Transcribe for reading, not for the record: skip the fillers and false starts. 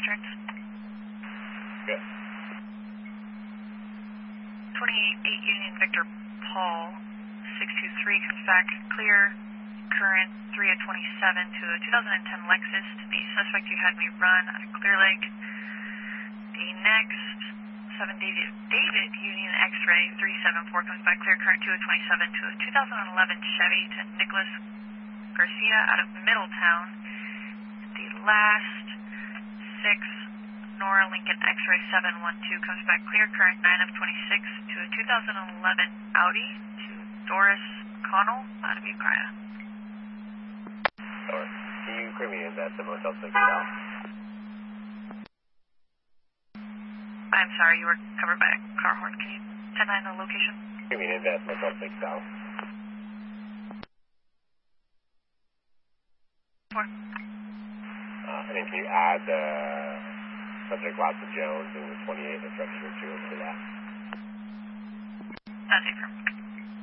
entrance. Good. 28 Union Victor Paul, 623 comes back clear, current 3 at 27 to a 2010 Lexus to the suspect you had me run at Clear Lake. The next 7 David Union X-ray 374 comes back clear, current 2 at 27 to a 2011 Chevy to Nicholas Garcia out of Middletown. The last 6 Nora Lincoln X-ray 712 comes back clear, current 9 of 26 to a 2011 Audi to Doris Connell out of Ukiah. Doris, can you clear me in that the Motel 6 South? I'm sorry, you were covered by a car horn. Can you 10-9 the location? Clear me in that Motel 6 South. 4. And then can you add subject Watson Jones and the 28 that's registered to over to that? That's it,